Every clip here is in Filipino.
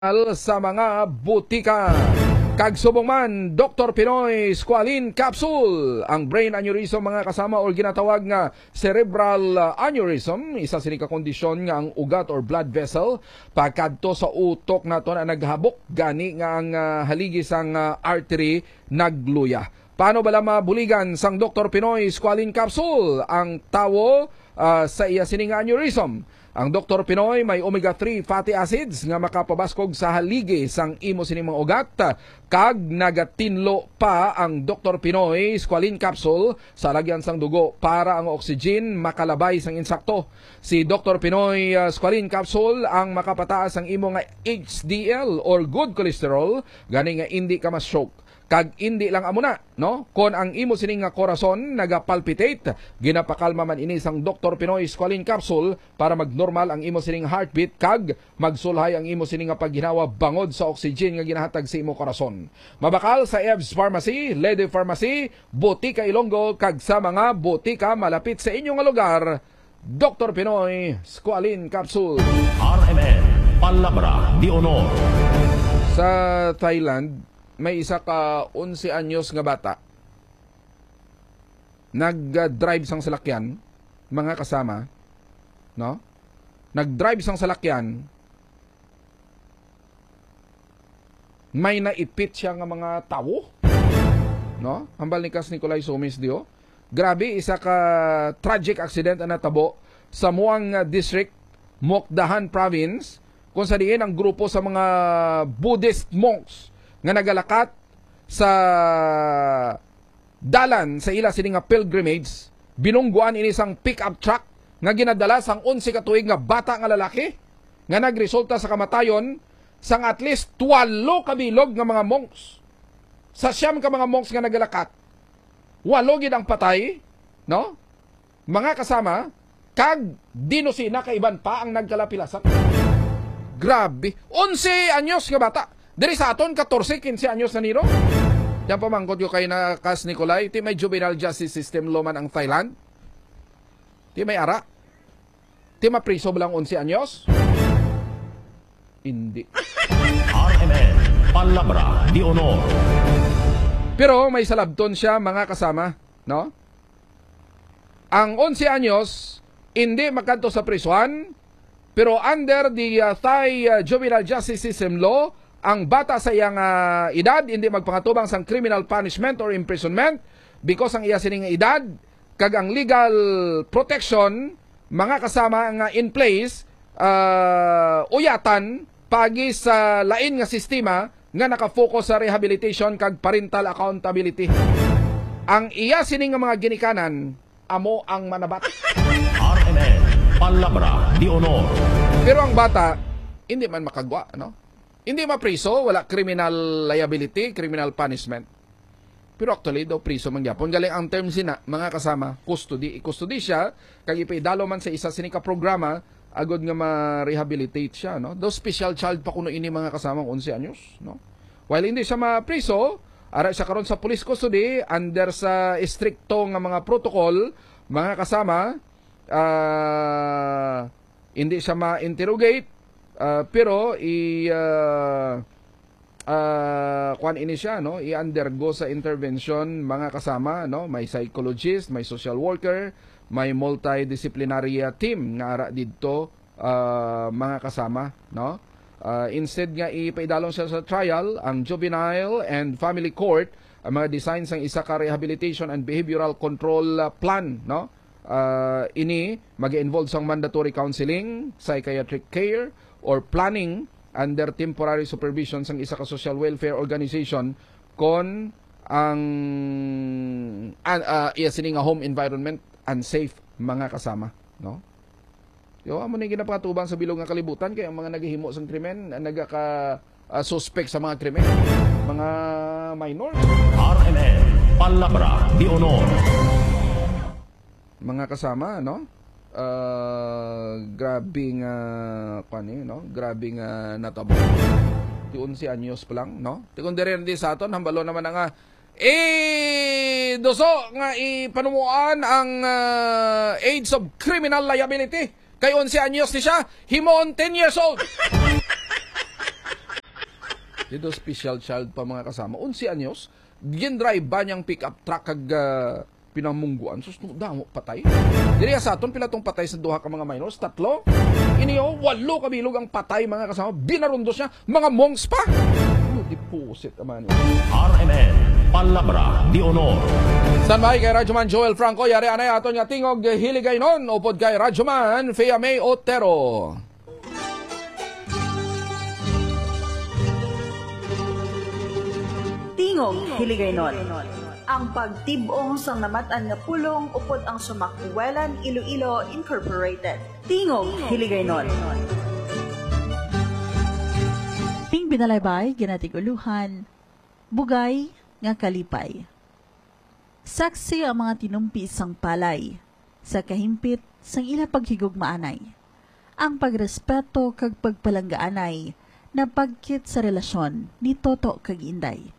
sa mga butika. Kagsubong man, Dr. Pinoy Squalene Capsule, ang brain aneurysm mga kasama o ginatawag nga cerebral aneurysm, isa sini ka kondisyon nga ang ugat or blood vessel pagkadto sa utok naton ang naghabok gani nga ang haligi sang artery nagluya. Paano bala mabuligan sang Dr. Pinoy Squalene Capsule ang tawo sa iya sining aneurysm? Ang Dr. Pinoy may omega-3 fatty acids nga makapabaskog sa haligi sang imo sining mga ugat kag nagatinlo pa ang Dr. Pinoy Squalene Capsule sa lagyan sang dugo para ang oxygen makalabay sang insakto. Si Dr. Pinoy Squalene Capsule ang makapataas ang imo nga HDL or good cholesterol gani nga hindi ka ma-stroke. Kag hindi lang amuna, no? Kon ang imo sining nga korason nagapalpitate, ginapakalma man ini sang Dr. Pinoy Squalene Capsule para magnormal ang imo sining heartbeat kag magsulhay ang imo sining nga pagginawa bangod sa oxygen nga ginahatag sa imo korason. Mabakal sa Evs Pharmacy, Lady Pharmacy, Botika Ilonggo kag sa mga botika malapit sa inyong lugar. Dr. Pinoy Squalene Capsule. RMN Palabra de Honor. Sa Thailand, may isa ka 11 anyos nga bata nag-drive sang salakyan, mga kasama, no? Nag-drive sang salakyan, may naipit siya nga mga tawo, no? Hambal ni Kas Nicolay Sumis dio. Grabe, isa ka tragic accident ang natabo sa Muang District, Mokdahan Province, kung sa diin ang grupo sa mga Buddhist monks nga nagalakat sa dalan sa ila sini nga pilgrimage, binungguan ini sang pick-up truck nga ginadala sang 11 ka tuig nga bata nga lalaki nga nagresulta sa kamatayon sang at least 8 kabilog nga mga monks. Sa 9 ka mga monks nga nagalakat, 8 gid ang patay, no? Mga kasama, kag dinusina ka iban pa ang nagkalapilasan. Grabe, 11 anyos nga bata. Diri sa aton 14, 15 anyos na niro. Yan pamangkot ko kay na Kas Nicolay, ti may juvenile justice system loman ang Thailand. Ti may ara. Ti mapriso lang 11 anyos. Hindi. RMN Palabra de Honor. Pero may salabton siya mga kasama, no? Ang 11 anyos hindi magkanto sa prisuan, pero under the Thai juvenile justice system law, ang bata sa iyang edad hindi magpangatubang sang criminal punishment or imprisonment because ang iya sining edad kag ang legal protection mga kasama nga in place uyatan pagi sa lain nga sistema nga nakafocus sa rehabilitation kag parental accountability. Ang iya sining nga mga ginikanan amo ang manabat. RMN Palabra de Honor. Pero ang bata hindi man makagwa, no? Hindi mapriso, wala criminal liability, criminal punishment. Pero actually, daw priso mangyapon. Galing ang term sina, mga kasama, custody. I-custody siya, kag ipaidalo man sa isa sinika programa, agod nga ma-rehabilitate siya, no? Daw special child pa kuno ini mga kasama 11 anyos, no? While hindi siya mapriso, ara siya karon sa police custody, under sa stricto nga mga protocol, mga kasama, hindi siya ma-interrogate, pero kuan ini siya, no, i-undergo sa intervention mga kasama, no, may psychologist, may social worker, may multidisciplinary team nga ara didto mga kasama, no. Instead nga ipaidalong siya sa trial, ang juvenile and family court ang mga design sang isa ka rehabilitation and behavioral control plan, no. Ini mag-involve sang mandatory counseling, psychiatric care, or planning under temporary supervision sang isa ka social welfare organization kon ang iya sini nga home environment unsafe mga kasama, no? Yo amo ni ginapatubang sa bilog nga kalibutan kay ang mga naghihimo sang krimen nagaka suspect sa mga krimen, mga minor. RMN Palabra de Honor. Mga kasama, no? Grabe nga no? Grabe nga natabo. Ti 11 anyos pa lang, no? Ti kun diri sa aton hambalo naman nga doso nga ipanumuan ang age of criminal liability. Kay 11 anyos ni siya, himon 10 years old. Dito special child pa mga kasama. 11 anyos, gin-drive ba niyang pick-up truck kag pinamungguan. Sus, damo patay. Diri sa aton pila tong patay sa duha ka mga minors, 3. Iniyo 8 kabilog ang patay mga kasama. Binarundos niya mga monks pa. Deposit aman. RMN Palabra de Honor. Standby kay Radyoman Joel Franco. Yari anay aton nga tingog hiligay non. Upod kay Radyoman Fea May Otero. Tingog hiligaynon. Ang pagtibong sang namatan nga pulong upod ang Sumakwelan Iloilo Incorporated. Tingog hiligaynon. Ting binalaybay ginatiguluhan, bugay nga kalipay. Saksi ang mga tinumpi sang palay, sa kahimpit sang ila paghigugmaanay. Ang pagrespeto kag pagpalanggaanay na pagkit sa relasyon ni Toto kag Inday.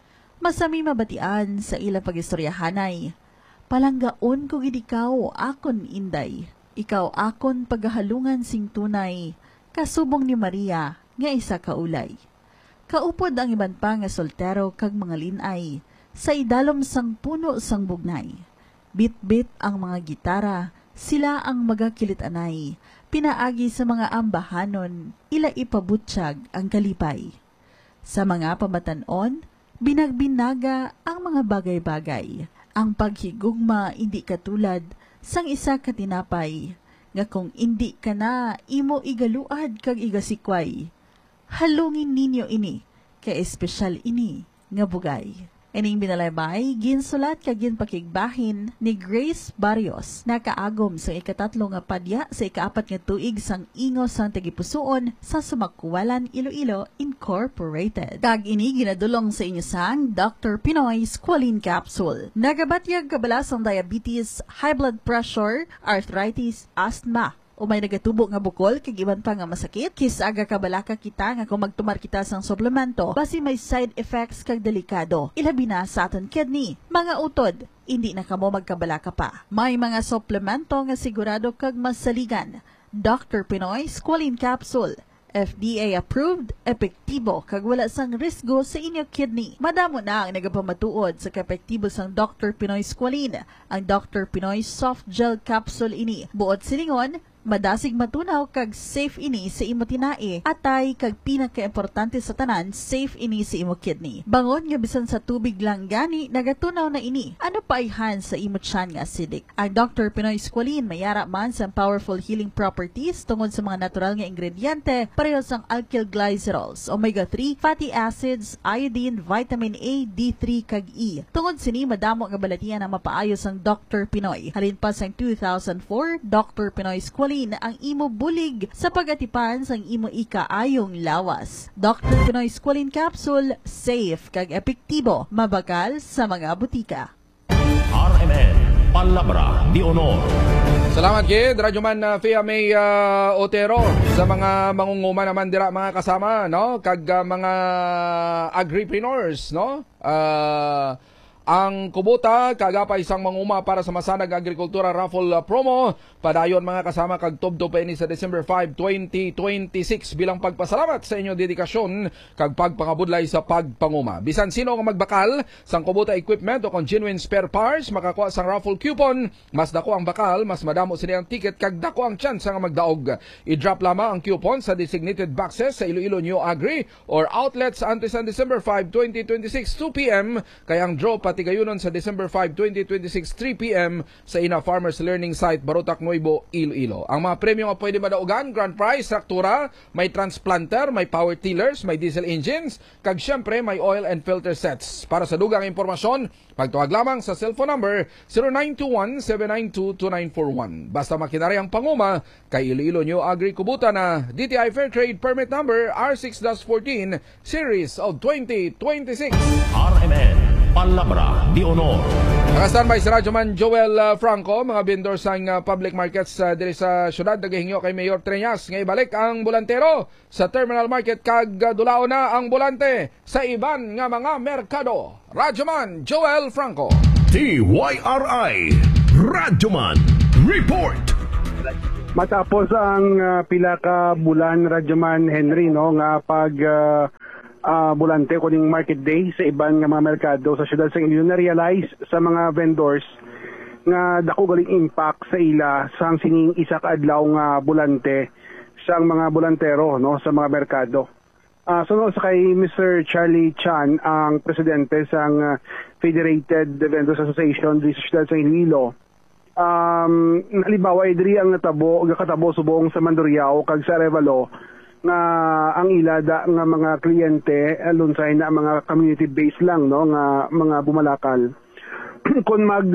Masami mabatian sa ilang pagistoryahanay. Palanggaon ko gid ikaw akon Inday. Ikaw akon paghahalungan sing tunay. Kasubong ni Maria nga isa ka ulay. Kaupod ang iban pa nga soltero kag mga linay. Sa idalom sang puno sang bugnay. Bit-bit ang mga gitara. Sila ang magakilitanay. Pinaagi sa mga ambahanon. Ila ipabutsyag ang kalipay. Sa mga pamatanon, binagbinaga ang mga bagay-bagay. Ang paghigugma hindi katulad sang isa ka tinapay. Nga kung hindi ka na, imo igaluad kag igasikway. Halungin ninyo ini, kay espesyal ini nga bugay. Ining binalaybay, ginsulat kag ginpakigbahin ni Grace Barrios na kaagom sa ikatatlo nga padya sa ikaapat nga tuig sang ingos sang tagipusoon sa Sumakwelan Iloilo Incorporated. Kag ini ginadulong sa inyo sang Dr. Pinoy Squalene Capsule. Nagabatyag kabalas ang diabetes, high blood pressure, arthritis, asthma, o may nagatubo nga bukol kag iban pa nga masakit, kisaga kabalaka kita nga kung magtumar kita sang suplemento basi may side effects kag delikado. Ilabi na sa aton kidney, mga utod, hindi na kamo magkabalaka pa. May mga suplemento nga sigurado kag masaligan. Dr. Pinoy Squalene Capsule, FDA approved, epektibo kag wala sang risgo sa inyong kidney. Madamo na ang nagapamatuod sa kaepektibo sang Dr. Pinoy Squalene, ang Dr. Pinoy Soft Gel Capsule ini. Buot silingon, madasig matunaw kag safe ini sa imo tinae, atay kag pinakaimportante sa tanan, safe ini sa imo kidney. Bangon nga bisan sa tubig lang gani nagatunaw na ini. Ano pa ihan sa imo tiyan nga acidic? Ang Dr. Pinoy Squalene mayara man sa powerful healing properties tungod sa mga natural nga ingrediente, pareho sang alkyl glycerols, omega-3, fatty acids, iodine, vitamin A, D3 kag E. Tungod sini madamo nga balatian ang mapaayo sang Dr. Pinoy. Halin pa sang 2004, Dr. Pinoy Squalene ang imo bulig sa pagatipan sang imo ikaayong lawas. Dr. Pinoy Squalene Capsule, safe kag epektibo, mabagal sa mga butika. RMN Palabra de Honor. Salamat kid Radyoman Fea May Otero sa mga mangunguma naman dira mga kasama, no? Kag mga agripreneurs, no? Ang Kubota, kagapay isang manguma para sa Masanag Agrikultura Raffle Promo. Padayon mga kasama kag tubdo pa ini sa December 5, 2026 bilang pagpasalamat sa inyong dedikasyon kag pagpangabudlay sa pagpanguma. Bisan sino ang magbakal sang Kubota equipment o kung genuine spare parts, makakuha sang raffle coupon. Mas dako ang bakal, mas madamo sila ang ticket kag dako ang chance nga magdaog. I-drop lamang ang coupon sa designated boxes sa Iloilo New Agri or outlets until sa December 5, 2026 2 p.m. kay ang draw pati gayunon sa December 5, 2026 3 p.m. sa Ina Farmers Learning Site, Barotac, Nuevo, Iloilo. Ang mga premyo nga pwede madaugan, grand prize, traktura, may transplanter, may power tillers, may diesel engines, kag syempre may oil and filter sets. Para sa dugang impormasyon, pagtuwag lamang sa cellphone number 0921-792-2941. Basta makinari ang panguma kay Iloilo New Agri Kubota na DTI Fair Trade Permit Number R6-14 Series of 2026. RMN Palabra de Honor. Naka-standby si Radyoman Joel Franco, mga vendors ng public markets diri sa syudad. Nagahingyo kay Mayor Treñas nga ibalik ang bulantero sa terminal market kag dulao na ang bulante sa iban nga mga merkado. Radyoman Joel Franco. TYRI Radyoman Report. Matapos ang pila ka bulan Radyoman Henry, no, nga pag bulante kuning market day sa iban nga mga merkado sa syudad sa Iloilo, na-realize sa mga vendors nga dako galing impact sa ila sang sining isa ka adlaw nga bulante sang mga bulantero no sa mga merkado. Sunod sa kay Mr. Charlie Chan, ang presidente sang Federated Vendors Association di sa syudad sa Iloilo. Halimbawa, diri ang katabo subong sa Mandurriao kag sa Arevalo nga ang ilada nga mga kliyente lunsay na mga community based lang no nga mga bumalakal. Kung mag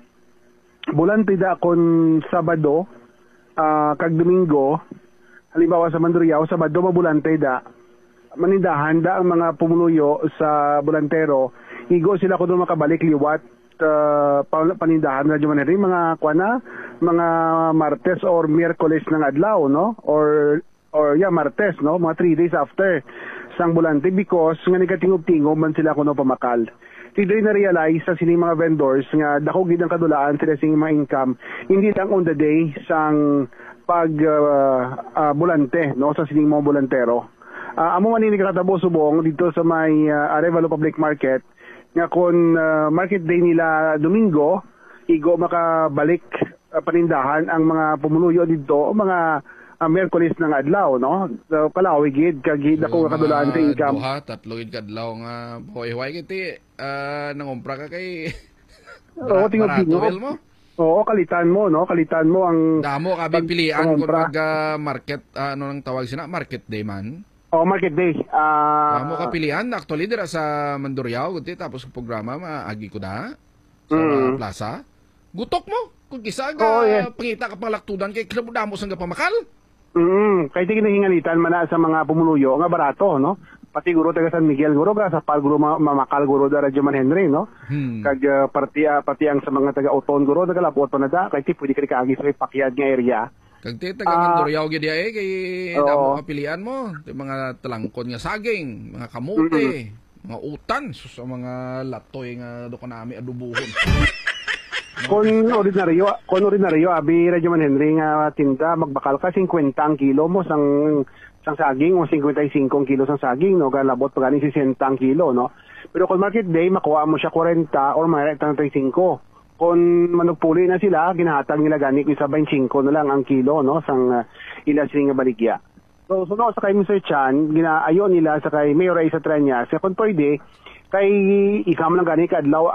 bulante da kon Sabado kag Domingo, halimbawa sa Mandurriao, Sabado mabulante da, manindahan da ang mga pumunuyo sa bulantero, igo sila kuno makabalik liwat panindahan na juman rin mga kuana, mga Martes or Miyerkules ng adlaw no or Martes no, mga 3 days after sang bulante, because nga nagatingog-tingog man sila kuno pamakal. Tidri na realize sa sining mga vendors nga dako gid ang kadulaan sila sing mga income hindi lang on the day sang pag bulante no sa sining mga bulantero. Amo man ni katabo subong dito sa may Arevalo Public Market nga kon market day nila Domingo, igo makabalik panindahan ang mga pumuluyo dito mga Miyerkules ng adlaw no. So kalawi gid kag gid ako kadulaan sa income. Duha, tatlo gid kadlaw nga hoy kiti nangumpra ka kay Oo, tingog-tingog mo. Oo, kalitan mo no, kalitan mo ang damo ka pilian kung mag market ano nang tawag sina market day man. Oh, market day. Damo ka pilian actually dira sa Mandurriao gudi tapos programa maagi ko da sa plaza. Gutok mo kung kisa ka pangita ka palaktudan kay damo sang pamakal. Kay tigin hingalitan man sa mga pumuluyo nga barato no. Pati guro taga San Miguel guro ka sa pal guro mamakal guro da Radyo Man Henry no. Kag pati ang sa mga taga Oton guro nagalapot pa na da kay ti pwede ka agi sa pakyad nga area. Kag ti taga Mandurriao gid ay kay damo ka pilian mo, ti mga talangkon nga saging, mga kamote, mga utan sa mga latoy nga do kanami adubuhon. Kon ordinaryo abi Radyo Man Henry nga tinda magbakal ka 50 ang kilo mo sang saging o 55 kilo sang saging no galabot pa galing 60 ang kilo no. Pero kung market day makuha mo siya 40 or may 35. Kung manugpuli na sila ginahatag nila gani ko sa 25 na lang ang kilo no sang ila sing baligya. So sunod sa kay Mr. Chan ginaayo nila sa kay Mayor Isa Tranya sa kung pwede kay ikam lang gani ka adlaw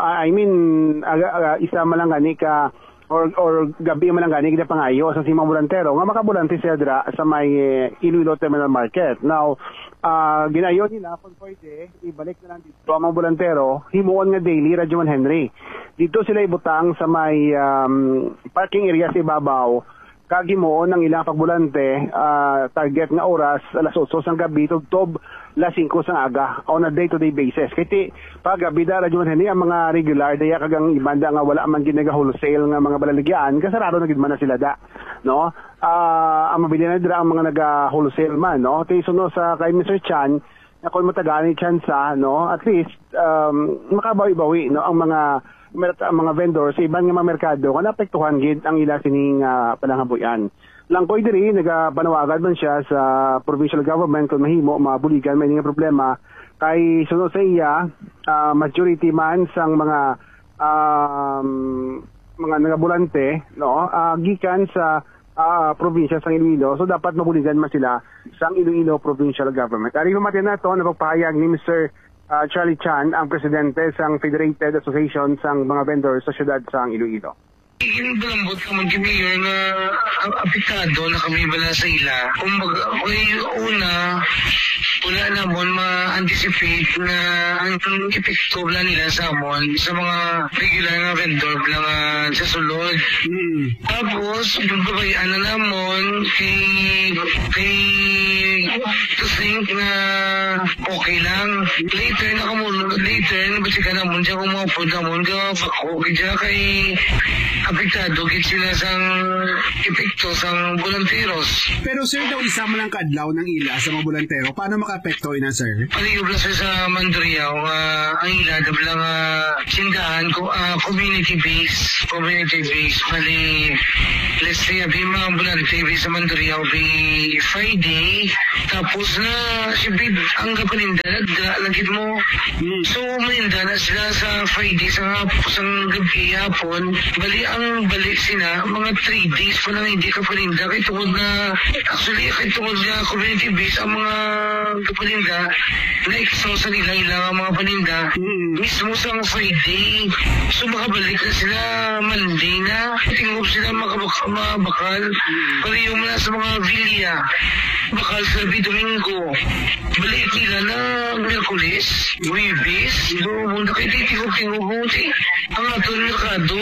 isa man lang gani ka or gabi man lang gani kita pangayo sa simang bulantero nga makabulante siya dira sa may Iloilo Terminal Market. Now ginayo nila kung pwede ibalik na lang dito ang mga bulantero himuon nga daily Radyo Man Henry. Dito sila ibutang sa may parking area sa ibabaw kagimuon ng ilang pagbulante target nga oras alas 8 sang gabi tugtob las 5 sang aga on a day-to-day basis. Kaya pag gabi da Radyo Man Henry ang mga regular daya kagang ibanda nga wala man ginaga wholesale nga mga balaligyan kasarado na gid man na sila da no. Ang mabili na dira ang mga naga wholesale man no. Kay suno sa kay Mr. Chan na kung matagani chance no at least makabawi-bawi no ang mga vendors sa ibang nga mga merkado nga naapektuhan gid ang ila sining panangabuyan. Langkoy diri nagapanawagan man siya sa provincial government kung mahimo mabuligan may nga problema kay sunod sa iya majority man sang mga nagabulante no gikan sa probinsya sang Iloilo, so dapat mabuligan man sila sang Iloilo provincial government. Ari matin na to napagpahayag ni Mr. Charlie Chan, ang presidente sang Federated Association sang mga vendors sa syudad sang Iloilo. Inulambot naman kami yun na apektado na kami bala sa ila. Kung una naman ma-anticipate na ang epekto bala nila sa amon sa mga regular na vendor bala sa sulod. Tapos, babayaan na naman kay to think na okay lang. Later nabasika naman siya kung mga food naman ka bako kay apektado gid sila sang epekto sang volunteeros. Pero sir, daw isa man lang kadlaw ng ila sa mga volunteero, paano maka-apekto ina sir? Palihog lang sa Mandurriao, ang ila dablang sindahan ko community based. Bali, let's say abi mga volunteer sa Mandurriao bi Friday, Tapos na siyempre ang kapaninda lagit mo. So maninda na sila sa Friday sa gabi hapon. Ang balik sila mga 3 days pa lang hindi kapaninda kay tungod na community base ang mga kapaninda na sa nila ilang ang mga paninda mismo sa Friday. So makabalik na sila Monday na. Tingog sila makabakal. Pariyo mo na sa mga villa. Bakal sa Domingo. Balik nila na Merkulis, Huwebes. So muna kayo tingog ang atong merkado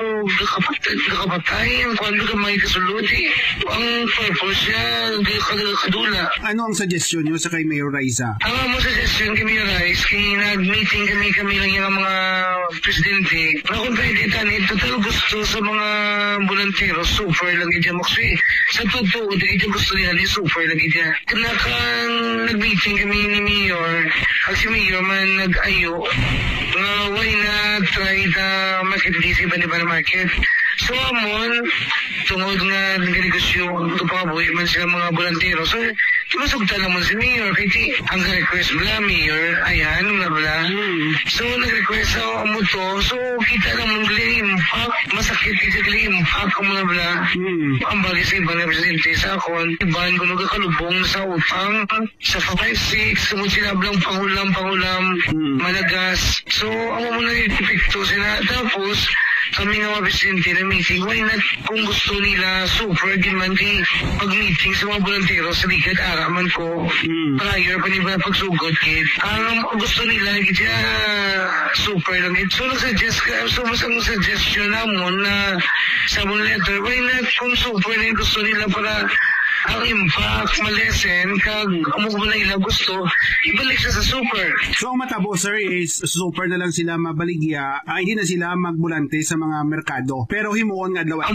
nakapatay ang kwando ka may kasuloti. Ang purpose niya kadula. Ano ang suggestion nyo sa kay Mayor Raisa? Ang mga suggestion kay Mayor Raisa, kaya nag-meeting kami lang yung mga presidente. Na kung pwede tanit, total gusto sa mga volunteero, super lang ito. Sa totoo, ito gusto nila, super lang ito. Nag-meeting kami ni Mayor, kasi Mayor man nag-ayo, why not try the market DC ba na market? So amon, tungod nga negosyo, tupaboy man sila mga volunteero. So, tumasugta naman si Mayor, kaya ang request bala, Mayor, ayan, bla. So, nag-request ako mo to, so kita naman gali impact, masakit kita gali impact mo na bla. Ang bagay sa ibang represente sa akon, iban ko nagkakalubong sa utang, sa 5-6, sumut sila blang pangulam, malagas. So, ang mo na ipikto sila, tapos, kami nga mga presidente na meeting, why not kung gusto nila super demand pag-meeting sa mga volunteero sa likad araman ko prior pa nila pagsugod kit. Ang gusto nila kita super lang it. So nag-suggest ka, so mas ang suggestion namon na sa mga letter, why not kung super na gusto nila para ang impact, malesen, kag amok mo na ilang gusto, ibalik siya sa super. So ang matabo, sir, is super na lang sila mabaligya, hindi na sila magbulante sa mga merkado. Pero himuon nga adlaw.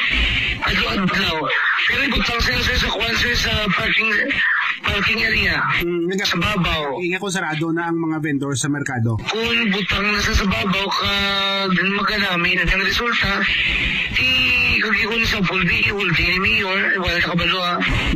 Adlaw. Pero ibutang sila sa kwan sa parking area. Sa babaw. Inga kung sarado na ang mga vendor sa merkado. Kung butang na sa babaw ka maganami na ang resulta, kagikon sa pulbi, ulti ni Mayor, wala na kabalo ha.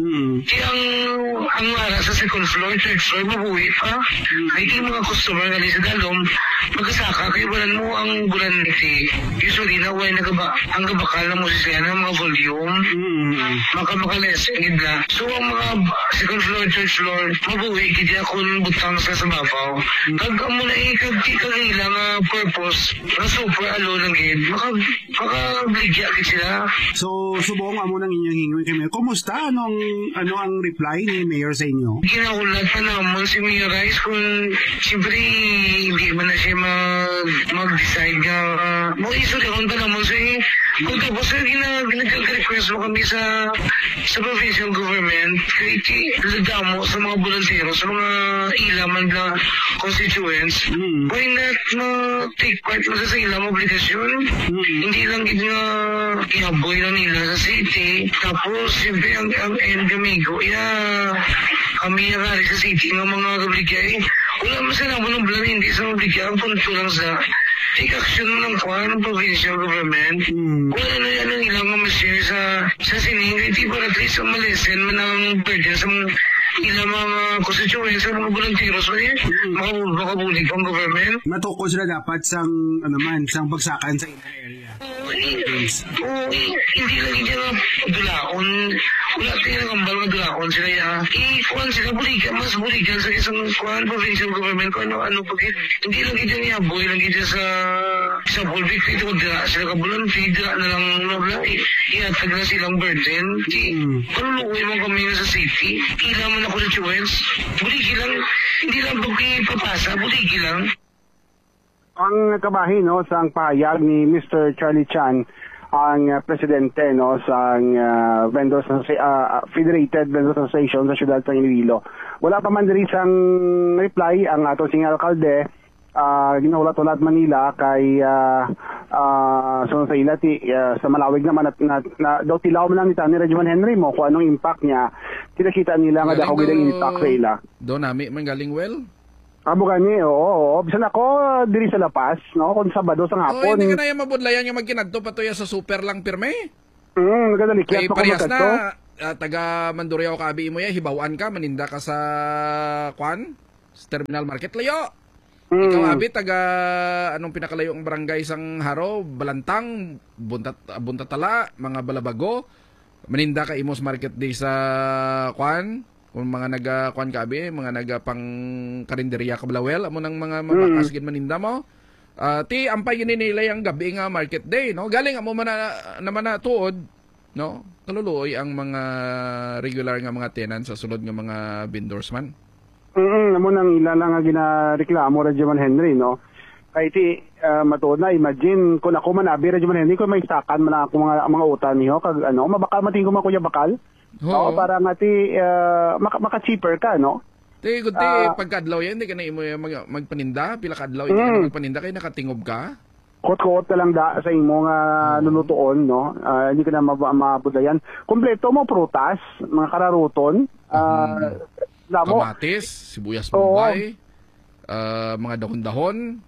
Ang ara sa second floor, third floor, mabuhi pa. Ay di mga customer nga sa dalom, magkasaka, kaya walan mo ang bulanti. Usually na wala ang gabakal na mo siya ng mga volume, makamakalesin na. So ang mga second floor, third floor, mabuhi kita kung butang sa babaw. Kag mo na kagailang purpose, na super alo lang gid, makabligya sila. So, subong amo nang inyong hingoy kay Mayor. Kumusta? Ano ang reply ni Mayor sa inyo? Ginaulat pa naman si Mayor Rice kung siyempre hindi man na siya mag-decide nga. Mag-iso rin pa naman siya. Kung tapos nag-request mo kami sa provincial government, kaya ladamo sa mga volunteero, sa mga ilaman na constituents, why not take part mo sa ilang obligasyon? Hindi lang inaboy lang nila sa city. Tapos, siyempre, ang end gamigo, kami nagari sa city ng mga obligay. Wala masala mo ng plan, hindi sa obligay. Ang punto lang sa take action ng ng provincial government. Kung ano yan ang ilang mamasyari sa sining, hindi para at least malesen man ang burden sa ilang mga constituents, sa mga volunteers, makabulig ang government. Matukod sila dapat sang bagsakan sa ilang area. Hindi lang yung dulaon. Wala tayo ng ambal ng dulaon sila ya. Kuhan sila mas buligan sa isang provincial government kung ano pagkit. Hindi lang kita niya, boy lang kita sa bulbik. Ito kung dira sila kabulanti, dira na lang iatag na silang burden. Palulukoy mo kami sa city. Kailangan mo na constituents. Buligi lang. Hindi lang pagkipapasa. Buligi lang. Ang kabahin sa pahayag ni Mr. Charlie Chan, ang presidente sa Federated Vendors Association sa siyudad ng Iloilo. Wala pa man diri sang reply ang atong sing alkalde, ginaulat-ulat Manila kay sa ilati sa Malawig naman na daw tilaw man lang ni Regiment Henry mo kung anong impact niya. Kita nila nga daw gidang impact sa ila. Do nami man galing well. Amo gani, oo. Bisan ako diri sa Lapas, no, kung Sabado sa hapon. Hindi ka na yung mabudlayan yung magkinadto patuya sa super lang pirme. Nagadalikyan pa ko magkadto. taga Mandurriao ka abi mo ya, hibawaan ka, maninda ka sa kwan? Sa Terminal Market layo. Ikaw abi taga anong pinakalayo ang barangay sang Haro, Balantang, Buntatala, mga Balabago. Maninda ka Imos Market di sa kwan? Kung mga naga-kwan ka abi, mga naga pang karinderya ka Blawel, amo nang mga mapakasgin maninda mo. Ti ampay gini nila ang gabi nga market day, no? Galing amo man naman na tuod, no? Kaluluoy ang mga regular nga mga tenants sa sulod nga mga vendors man. Amo nang ila lang nga ginareklamo Radyo Man Henry, no? Kay ti matuod na, imagine kung ako man abi Radyo Man Henry, kung may stakan man ako mga utan niyo, kag ano, mabakal matingko man kuya bakal. Oo, para nga ti maka-cheaper ka, no? Ti gudi pagkadlaw yan, hindi ka na imo magpaninda, pila kadlaw hindi ka na magpaninda kay nakatingob ka. Kot-kot ka lang da sa imo nga lulutuon, no? Hindi ka na mabudayan. Kompleto mo prutas, mga kararuton, kamatis, sibuyas bombay, mga dahon-dahon,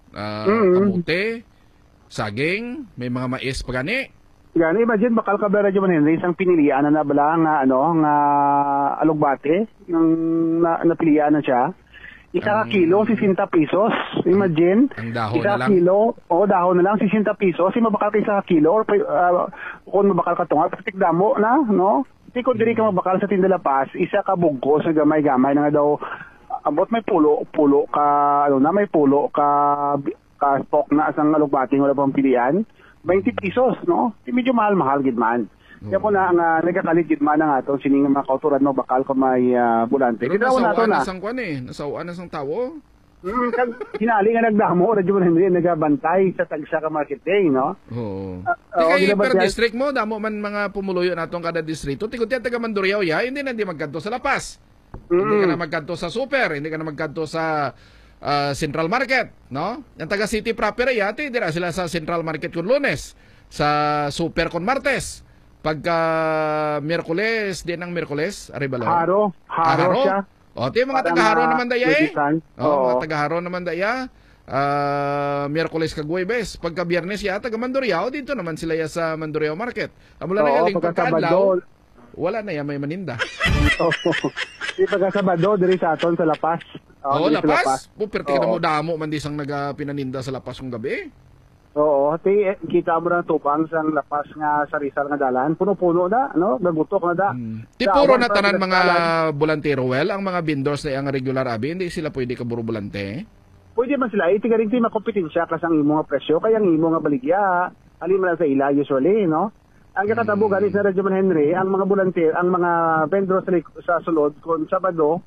kamote, saging, may mga mais pa gani. Gani, imagine bakal ka ba Radyo Man Henry, isang pinilian na nabala nga nga alugbate, napilian na siya. Isa ka kilo, 60 pesos. Imagine. Ang dahon isa na lang. Kilo, dahon na lang, 60 pesos. Si mabakal ka isa kilo, or kung mabakal ka tunga, patikda mo na, no? Di kung diri ka mabakal sa Tindalapas, isa ka bugos na gamay-gamay na nga daw, abot may pulo ka, may pulo ka stock na asang alugbate, wala pang pilian. 20 pesos, no? Medyo mahal-mahal, gidman. Kaya po na nagkakalit gidman na nga ito, sining mga kauturan mo, bakal ko may bulante. Pero nasawaan na sang kwan eh. Nasawaan na sang tao. Hinali nga nagdamo, Radyo Man Henry, nagabantay sa tagsa ka market day, no? Oo. Kaya per district mo, damo man mga pumuluyo natong kada distrito, tikot yan taga Mandurriao ya, hindi na magkanto sa Lapas. Hindi ka na magkanto sa Super, hindi ka na magkanto sa Central Market, no? Yung taga City proper yati, dira sila sa Central Market kun Lunes, sa Super kun Martes. Pagka Miyerkules, din ang Miyerkules, arriba lang. Haro siya. O, ti mga taga-Haro naman daya eh. Mga taga-Haro naman daya. Miyerkules kag Huwebes. Pagka Biyernes ya taga Mandurriao, dito naman sila ya sa Mandurriao Market. Amula na galing pagka-adlaw. Wala na ya may maninda. Di pagka Sabado diri sa aton sa Lapas. Lapas? Perti ka na mo damo man di sang nagapinaninda sa Lapas kung gabi. Oo, kita mo na tupang sang Lapas nga sa Rizal nga dalan. Puno-puno na, no? Gagutok na da. Ti puro na tanan mga volunteer well, ang mga vendors na ang regular abi, hindi sila pwede ka buro volante. Pwede man sila, itiga rin makompetensya kasi ang imo nga presyo, kaya ang imo nga baligya, alin man sa ila usually, no? Ang katabo galing sa Radyo Man Henry, ang mga volunteer, ang mga vendors sa sulod, kung Sabado,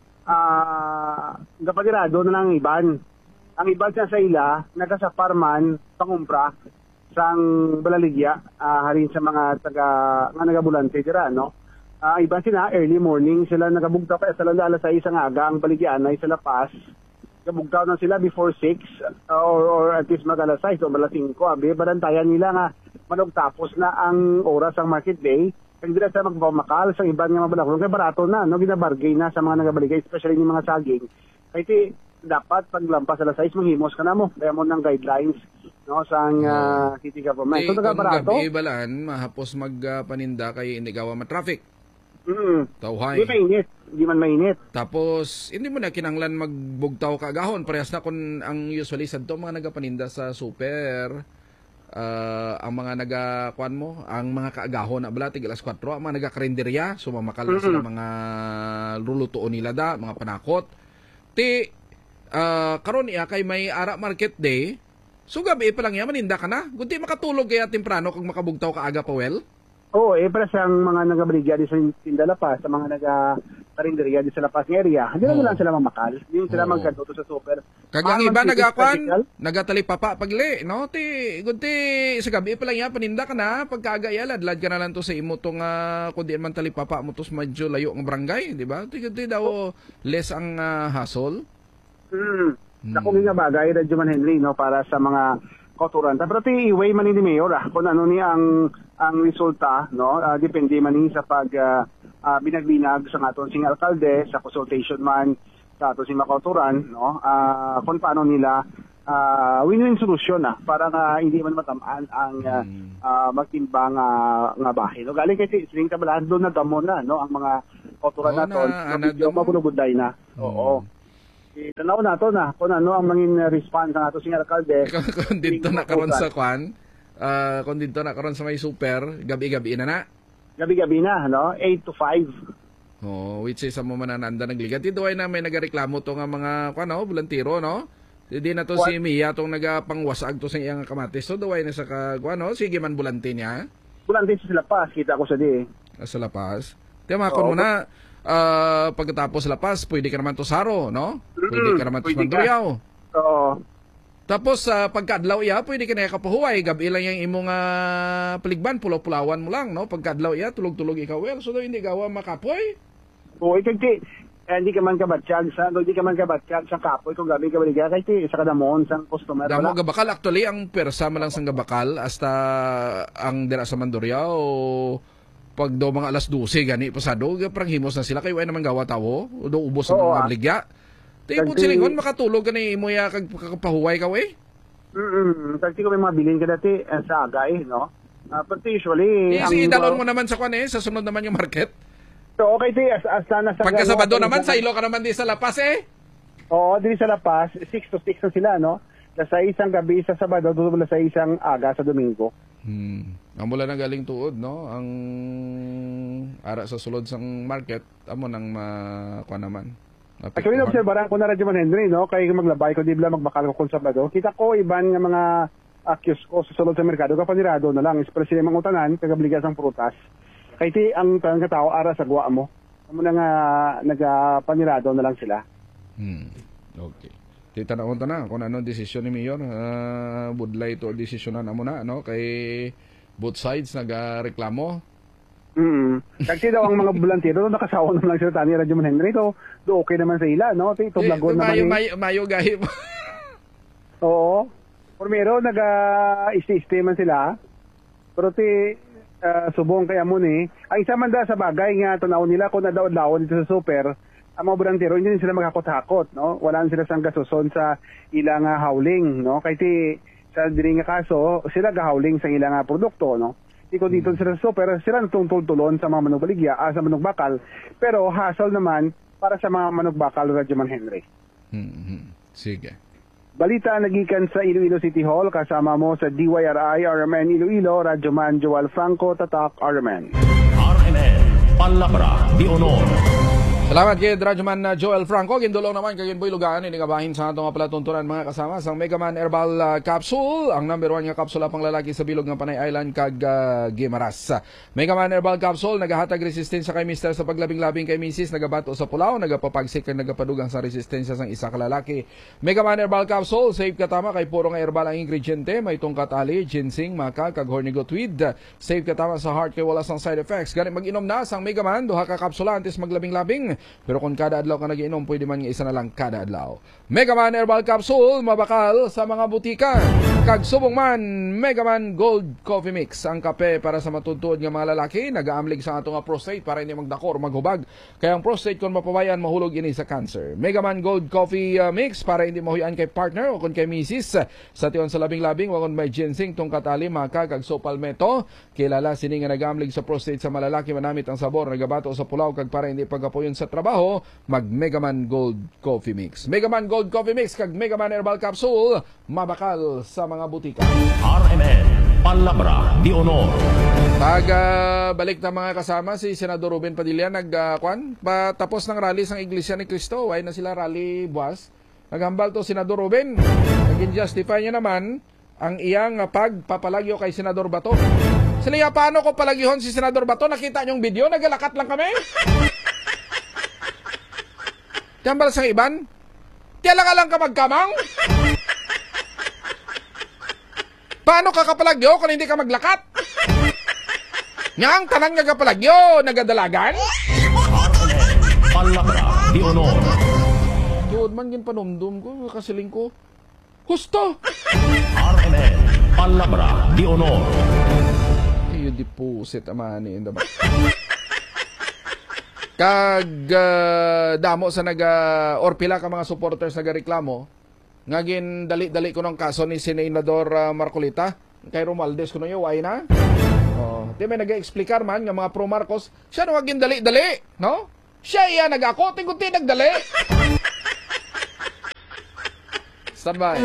gapadirado na lang iban. Ang iban siya sa ila, nagasaparman, pangumpra, sang balaligya, harin sa mga nga nagabulante dira, no? Iban sila, early morning, sila nagabugtaw kaya sa alas 6 ang aga, ang baligyan ay sa Lapas. Gabugtaw na sila before 6, or at least mag-alas 6 o alas 5, abi, balantayan nila nga, manugtapos na ang oras ang market day, kaya dila sila magpamakal sa iban nga mabalakong, kaya barato na, no? Ginabargay na sa mga nagabaligay, especially yung mga saging. Kaya dapat paglampas alas 6 manghimos ka na mo, kaya mo ng guidelines, no, sang city government. So nagabarato. Kung gabi balaan, mahapos magpaninda kay hindi gawa ma-traffic. Tawhay. Hindi man mainit. Tapos, hindi mo na kinanglan magbugtaw kaagahon. Parehas na kung ang usually sadto mga nagapaninda sa super, ang mga nagakuan mo, ang mga kaagahon na balatig alas 4, ang mga nagakarinderya, sumamakal na sila mga lulutuon nila da, mga panakot. Karon iya kay may ara market day, so gabi pa lang yan, maninda ka na. Kunti makatulog kaya temprano kung makabugtaw ka aga pa well. Oo, para sa mga nagabaligya di sa Tindalapas, sa mga nagakarinderya di sa Lapas area, hindi na lang sila mamakal. Hindi sila magkanto sa super. Kagang iba nagakuan, nagatalipapa pagli, no? Gunti sa gabi pa lang yan, paninda ka na, pagkagaya, ladlad ka na lang to sa imo tong kundi man talipapa mo to sa medyo layo ang barangay, di ba? Gunti daw less ang hassle. Ako nga bagay, Radyo Man Henry, no, para sa mga kauturan. Pero iway man ni Mayor, kung ano ni ang resulta, no, depende man ni sa pag binagbinag sa aton sing alkalde, sa consultation man sa aton sing makauturan, no, kung paano nila win-win solution para nga hindi man matamaan ang magtimbang nga bahin. No, galing kasi siling tabalaan doon na damo na no ang mga otoran nato. Medyo mabunubuday na. Oo. Tanaw nato na kung ano ang mangin response ng ato sing alkalde. Kung dito na karon sa kwan, kung dito na karon sa may super, gabi-gabi na. Gabi-gabi na, no? 8 to 5. Oh, which is mo manananda nagligat. Dito ay na may nagareklamo to nga mga volantiro, no? Hindi na to si Mia tong nagapangwasag to sa iyang kamatis. So daway na sa sige man bulante niya. Bulante sa Lapas, kita ko sa di. Sa Lapas. Tiyamakon mo na pagkatapos Lapas, pwede ka naman to Saro, no? Pwede ka naman to Mandurriao. Oo. Tapos pagkadlaw iya, pwede ka na kapahuway. Gabi lang yung imong paligban, pulaw-pulawan mo lang, no? Pagkadlaw iya, tulog-tulog ikaw. Well, so daw hindi gawa makapoy. Oo, hindi ka man kabatsyag sa kapoy kung gabi ka baligya kay isa ka damon sang customer wala. Damo gabakal actually ang persa man lang sang gabakal hasta ang dira sa Mandurriao pag do mga alas 12 gani pasado parang himos na sila kay way naman gawa tawo do ubos ang mga baligya. Tipod silingon makatulog gani imo ya kag pahuway ka we. Kasi ko may mabilin ka dati sa agay no. But usually ang dalon mo naman sa kwan sa sunod naman yung market. So okay as sana sa pagka Sabado naman sa ilo ka naman di sa Lapas Oo, di sa Lapas 6 to 6 na sila no. Sa isang gabi sa Sabado doon sa isang aga sa Domingo. Ang mula na galing tuod no, ang ara sa sulod sang market amo nang makuha naman. Actually obserbaran ko na Radyo Man Henry no, kay maglabay ko di bla magbakal ko kung Sabado. Kita ko iban nga mga kiosko sa sulod sa merkado kapanirado na lang, especially mga utanan kagabligas ang prutas. Kaya ang tanong katao, ara sa guwa mo. Amo na nga nagapanirado na lang sila. Okay. Tita na unta na kung ano desisyon ni Mayor. Budlay to desisyonan amo na, no? Kay both sides nagareklamo. Kasi daw ang mga volunteer nakasawa na lang sila tani Radyo Man Henry. Do okay naman sa ila, no? Ito blagon naman. Mayo gahi. Oo. Primero, nag-i-stay man sila. Pero subong kay amo ni ang isa man da sa bagay nga tunaw nila kung nadaod-lawon dito sa super ang mga volunteero hindi sila makakot-hakot no wala sila sang gasuson sa ilang howling no kay sa diri nga kaso sila gahowling sa ilang produkto no dito sila sa super sila tungtulon sa mga manugbaligya sa manugbakal pero hassle naman para sa mga manugbakal Radyo Man Henry. Sige. Balita nagikan sa Iloilo City Hall kasama mo sa DYRI RMN Iloilo, Radyo Man Joel Franco, Tatak RMN. RMN, Palabra de Honor. Salamat kay Radyoman Joel Franco. Gindulong naman kay Boy Lugaan ini gabahin sa atong palatuntunan mga kasama sang Megaman Herbal Capsule, ang number 1 nga kapsula pang lalaki sa bilog ng Panay Island kag Guimaras. Megaman Herbal Capsule nagahatag resistensya kay Mister sa paglabing-labing kay Mrs. nagabato sa pulaw, nagapapagsik kag nagapadugang sa resistensya sang isa ka lalaki. Megaman Herbal Capsule safe katama kay puro nga herbal ang ingrediente, may tungkat ali, ginseng, maca kag hornigot weed. Safe katama sa heart kay wala sang side effects. Gani mag-inom na sang Megaman duha ka kapsula antes maglabing-labing. Pero kung kada adlaw ka nagiinom, pwede man nga isa na lang kada adlaw. Megaman Herbal Capsule, mabakal sa mga butika. Kag subong man, Megaman Gold Coffee Mix. Ang kape para sa matutuod nga mga lalaki, nagaamlig sa ato nga prostate para hindi magdakor, maghubag. Kaya ang prostate kung mapabayan, mahulog ini sa cancer. Megaman Gold Coffee Mix para hindi mahuyan kay partner o kung kay misis. Sa tiyon sa labing-labing, wakon may ginseng, tungkat ali, maca, kag sopalmeto. Kilala sini nga nagaamlig sa prostate sa mga lalaki, manamit ang sabor, nagabato sa pulaw, kag para hindi pagkapuyon sa trabaho, mag Megaman Gold Coffee Mix. Megaman Gold Coffee Mix kag Megaman Herbal Capsule, mabakal sa mga butika. RMN, Palabra de Honor. Balik na mga kasama si Senador Ruben Padilla patapos ng rally sang Iglesia ni Cristo. Way na sila rally buwas. Naghambal to Senador Ruben. Naging justify niya naman ang iyang pagpapalagyo kay Senador Bato. Sila paano ko palagyhon si Senador Bato? Nakita niyong video? Nagalakat lang kami. Tiyambal sang iban? Tiyala ka lang ka magkamang? Paano ka kapalagyo kung hindi ka maglakat? Ngang tanang nga kapalagyo, nagadalagan? Palabra de Honor. Tuod man gin panumdum ko, kasiling ko. Husto! RMN, Palabra de Honor. Iyo deposit amani in the back. Kag damo sa or pila ka mga supporters nagareklamo Ngagin dali-dali ko ng kaso ni Senador Marcolita kay Romualdez kuno yo way na. Oh, di may nag-explicar man nga mga pro Marcos, siya no agin dali-dali, no? Siya iya nag-ako tingunti nagdali. Standby.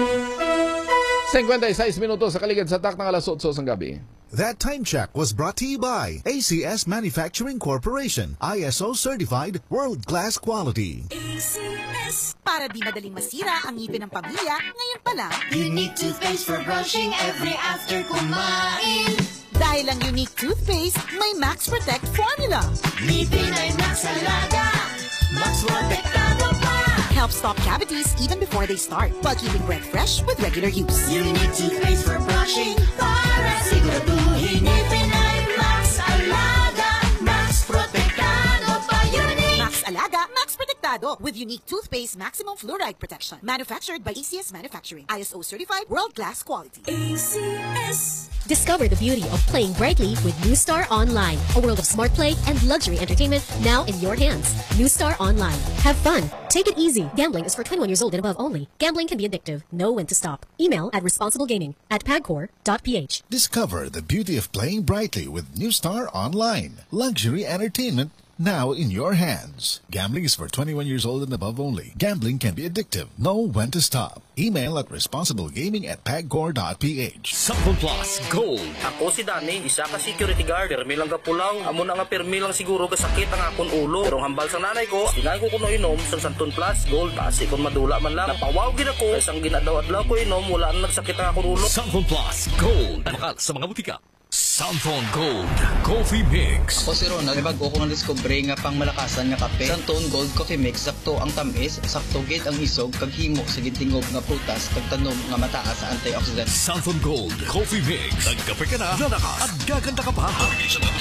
56 minutos sa kaligid sa tak ng alas 8 ng gabi. That time check was brought to you by ACS Manufacturing Corporation, ISO certified world-class quality. ACS. Para di madaling masira ang ngipin ng pamilya, ngayon pa lang. Unique toothpaste for brushing every after kumain. Dahil ang unique toothpaste, may Max Protect formula. Ngipin ay Max Alaga, Max Protektado pa. Helps stop cavities even before they start, while keeping breath fresh with regular use. Unique toothpaste for brushing, para siguraduhin ngipin ay Max Alaga, Max Protektado pa. Unique Max Alaga, Max Protektado with unique toothpaste maximum fluoride protection. Manufactured by ACS Manufacturing, ISO certified world-class quality. ACS. Discover the beauty of playing brightly with New Star Online, a world of smart play and luxury entertainment now in your hands. New Star Online. Have fun. Take it easy. Gambling is for 21 years old and above only. Gambling can be addictive. Know when to stop. Email at responsiblegaming@pagcor.ph. Discover the beauty of playing brightly with New Star Online. Luxury entertainment now in your hands. Gambling is for 21 years old and above only. Gambling can be addictive. Know when to stop. Email at responsiblegaming@pagcor.ph. Sample Plus Gold. Ako si Dani, isa ka security guard. Permi lang ka pulang. Amo na nga permi lang siguro kasakit ang akong ulo. Pero hambal sa nanay ko, tinay ko kuno inom sa Santon Plus Gold. Kasi kung madula man lang. Napawaw gid ako. Isang ginadaw-adlaw ko inom, wala na nagsakit ang akong ulo. Sample Plus Gold. Bakal sa mga butika. Santon Gold Coffee Mix. Ako si Ronald, bago ko na-discover nga pang malakasan nga kape. Santon Gold Coffee Mix, sakto ang tamis, sakto gid ang isog, kag himo sa gitingog nga prutas, kag tanom nga mataas sa antioxidant. Santon Gold Coffee Mix. Nagkape ka na, lalakas at gaganda ka pa.